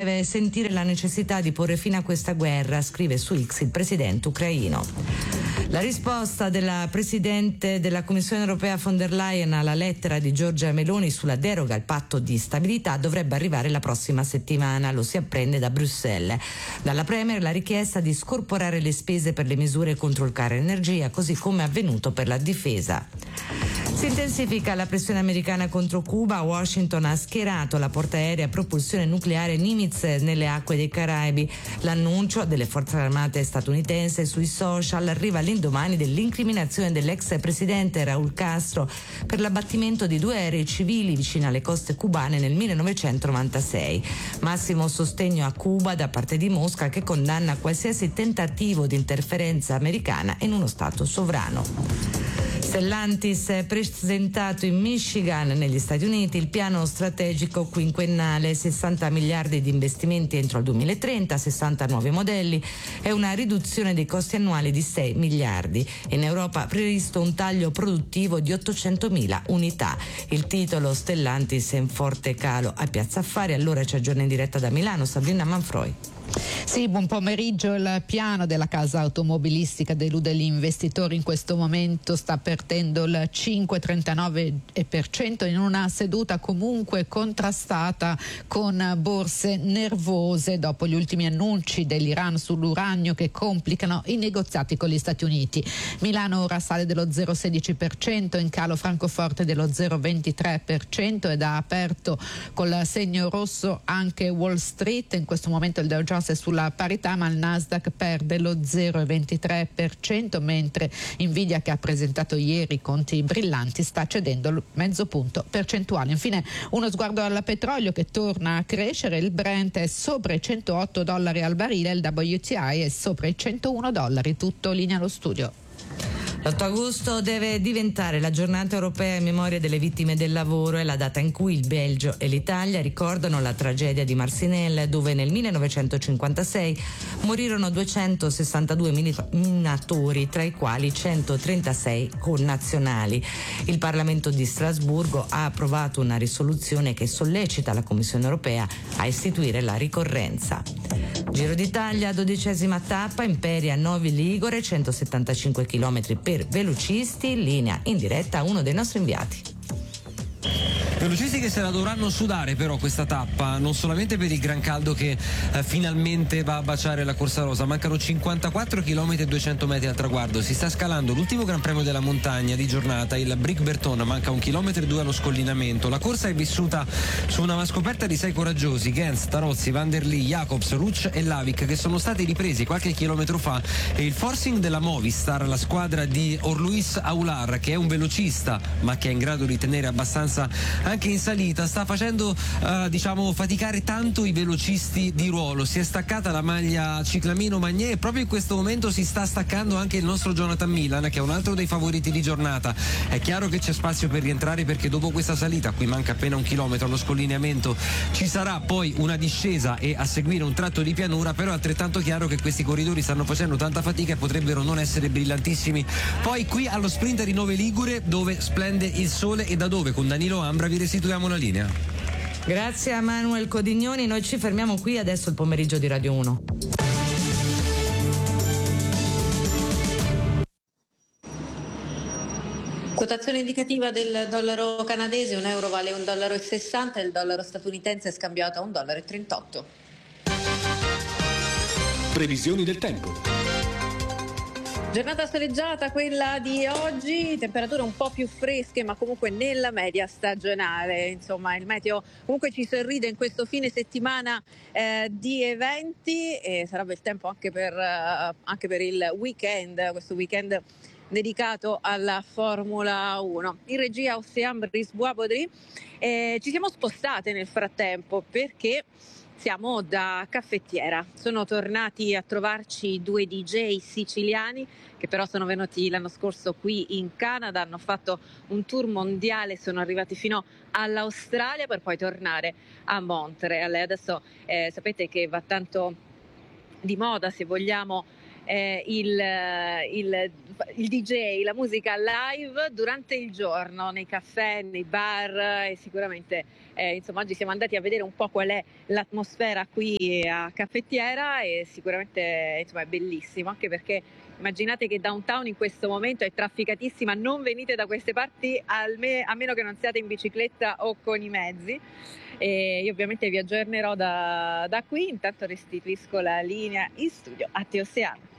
deve sentire la necessità di porre fine a questa guerra, scrive su X il presidente ucraino. La risposta della Presidente della Commissione europea von der Leyen alla lettera di Giorgia Meloni sulla deroga al patto di stabilità dovrebbe arrivare la prossima settimana, lo si apprende da Bruxelles. Dalla Premier la richiesta di scorporare le spese per le misure contro il caro energia, così come avvenuto per la difesa. Si intensifica la pressione americana contro Cuba. Washington ha schierato la portaerei a propulsione nucleare Nimitz nelle acque dei Caraibi. L'annuncio delle forze armate statunitensi sui social arriva all'indomani dell'incriminazione dell'ex presidente Raúl Castro per l'abbattimento di 2 aerei civili vicino alle coste cubane nel 1996. Massimo sostegno a Cuba da parte di Mosca, che condanna qualsiasi tentativo di interferenza americana in uno Stato sovrano. Stellantis è presentato in Michigan, negli Stati Uniti, il piano strategico quinquennale, 60 miliardi di investimenti entro il 2030, 60 nuovi modelli e una riduzione dei costi annuali di 6 miliardi. In Europa previsto un taglio produttivo di 800.000 unità. Il titolo Stellantis è in forte calo a Piazza Affari. Allora ci aggiorna in diretta da Milano Sabrina Manfroi. Sì, buon pomeriggio. Il piano della casa automobilistica delude gli investitori. In questo momento sta perdendo il 5,39% in una seduta comunque contrastata con borse nervose dopo gli ultimi annunci dell'Iran sull'uranio che complicano i negoziati con gli Stati Uniti. Milano ora sale dello 0,16%, in calo Francoforte dello 0,23% ed ha aperto col segno rosso anche Wall Street. In questo momento il Dow Jones è sulla parità, ma il Nasdaq perde lo 0,23%, mentre Nvidia, che ha presentato ieri conti brillanti, sta cedendo il mezzo punto percentuale. Infine uno sguardo al petrolio che torna a crescere. Il Brent è sopra i $108 al barile, il WTI è sopra i $101. Tutto linea allo studio. L'8 agosto deve diventare la giornata europea in memoria delle vittime del lavoro. È la data in cui il Belgio e l'Italia ricordano la tragedia di Marcinelle, dove nel 1956 morirono 262 minatori, tra i quali 136 connazionali. Il Parlamento di Strasburgo ha approvato una risoluzione che sollecita la Commissione europea a istituire la ricorrenza. Giro d'Italia, 12ª tappa, Imperia Novi Ligure, 175 km per velocisti, linea in diretta a uno dei nostri inviati. Velocisti che se la dovranno sudare però questa tappa, non solamente per il gran caldo che finalmente va a baciare la Corsa Rosa. Mancano 54 km e 200 metri al traguardo, si sta scalando l'ultimo Gran Premio della montagna di giornata, il Bric Berton, manca 1,2 km allo scollinamento. La corsa è vissuta su una scoperta di 6 coraggiosi, Gens, Tarozzi, Van der Lee, Jacobs, Ruch e Lavic, che sono stati ripresi qualche chilometro fa, e il forcing della Movistar, la squadra di Orluis Aular, che è un velocista ma che è in grado di tenere abbastanza anche in salita, sta facendo faticare tanto i velocisti di ruolo. Si è staccata la maglia ciclamino Magné e proprio in questo momento si sta staccando anche il nostro Jonathan Milan, che è un altro dei favoriti di giornata. È chiaro che c'è spazio per rientrare, perché dopo questa salita, qui manca appena 1 chilometro allo scollineamento, ci sarà poi una discesa e a seguire un tratto di pianura, però è altrettanto chiaro che questi corridori stanno facendo tanta fatica e potrebbero non essere brillantissimi. Poi qui allo sprint di Novi Ligure, dove splende il sole e da dove con Danilo Ambra vi restituiamo la linea. Grazie a Manuel Codignoni, noi ci fermiamo qui, adesso il pomeriggio di Radio 1. Quotazione indicativa del dollaro canadese: un euro vale $1,60, il dollaro statunitense è scambiato a $1,38. Previsioni del tempo. Giornata soleggiata quella di oggi, temperature un po' più fresche ma comunque nella media stagionale. Insomma, il meteo comunque ci sorride in questo fine settimana di eventi, e sarà bel tempo anche per il weekend, questo weekend dedicato alla Formula 1. In regia Ossiam Brisbois Baudry, ci siamo spostate nel frattempo perché siamo da caffettiera. Sono tornati a trovarci 2 DJ siciliani che però sono venuti l'anno scorso qui in Canada, hanno fatto un tour mondiale, sono arrivati fino all'Australia per poi tornare a Montreal. Adesso sapete che va tanto di moda, se vogliamo, il DJ, la musica live durante il giorno nei caffè, nei bar, e sicuramente insomma oggi siamo andati a vedere un po' qual è l'atmosfera qui a Caffettiera, e sicuramente insomma è bellissimo, anche perché immaginate che downtown in questo momento è trafficatissima, non venite da queste parti a meno che non siate in bicicletta o con i mezzi. E io ovviamente vi aggiornerò da qui, intanto restituisco la linea in studio a Teo Seano.